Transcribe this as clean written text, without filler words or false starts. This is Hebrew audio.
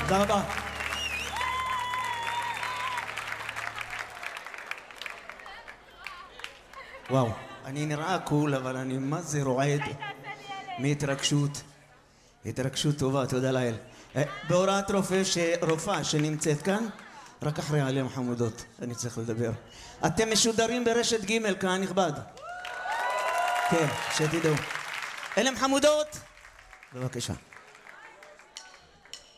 תודה רבה. וואו, אני נראה קול, אבל אני מה זה רועד מהתרגשות. התרגשות טובה, תודה לאל. בהוראת רופאה שנמצאת כאן, רק אחרי עליהם חמודות, אני צריך לדבר. אתם משודרים ברשת ג' כאן נכבד. כן, שתדעו. עליהם חמודות, בבקשה.